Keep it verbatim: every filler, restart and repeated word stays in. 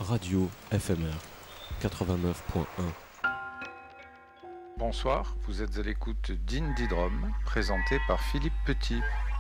Radio F M R quatre-vingt-neuf point un. Bonsoir, vous êtes à l'écoute d'Indie Drum, présenté par Philippe Petit.